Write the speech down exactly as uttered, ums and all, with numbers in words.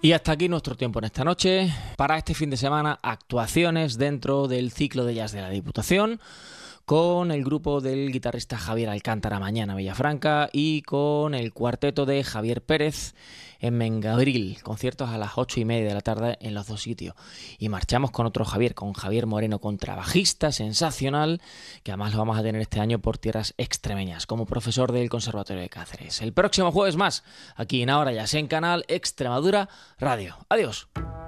Y hasta aquí nuestro tiempo en esta noche. Para este fin de semana, actuaciones dentro del ciclo de jazz de la Diputación, con el grupo del guitarrista Javier Alcántara mañana en Villafranca y con el cuarteto de Javier Pérez en Mengabril, conciertos a las ocho y media de la tarde en los dos sitios. Y marchamos con otro Javier, con Javier Moreno, contrabajista sensacional, que además lo vamos a tener este año por tierras extremeñas, como profesor del Conservatorio de Cáceres. El próximo jueves más, aquí en Ahora Jazz, en Canal Extremadura Radio. Adiós.